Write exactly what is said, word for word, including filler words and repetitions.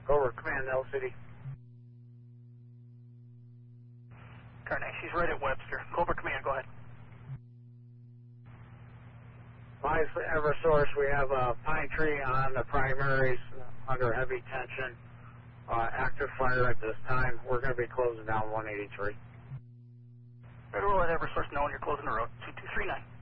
Cobra Command, L City. Karnak, she's right at Webster. Cobra Command, go ahead. My Eversource, we have a pine tree on the primaries under heavy tension. Uh, active fire at this time. We're going to be closing down one eighty-three. Right, we'll let Eversource know when you're closing the road. two two three nine.